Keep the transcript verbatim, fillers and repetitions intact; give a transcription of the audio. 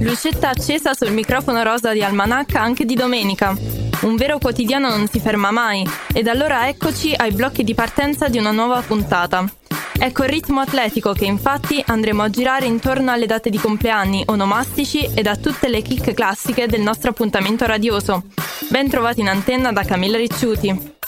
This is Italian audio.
Lucetta accesa sul microfono rosa di Almanacca anche di domenica. Un vero quotidiano non si ferma mai, ed allora eccoci ai blocchi di partenza di una nuova puntata. Ecco il ritmo atletico che infatti andremo a girare intorno alle date di compleanni, onomastici ed a tutte le chicche classiche del nostro appuntamento radioso. Ben trovati in antenna da Camilla Ricciuti.